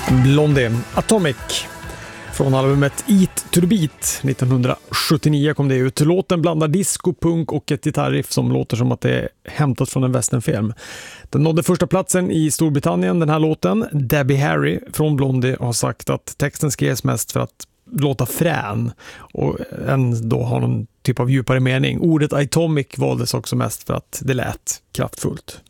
Blondie, Atomic. Från albumet Eat to the Beat 1979 kom det ut. Låten blandar disco, punk och ett gitarriff som låter som att det är hämtat från en westernfilm. Den nådde första platsen i Storbritannien, den här låten. Debbie Harry från Blondie har sagt att texten skrevs mest för att låta frän och ändå ha någon typ av djupare mening. Ordet Atomic valdes också mest för att det lät kraftfullt.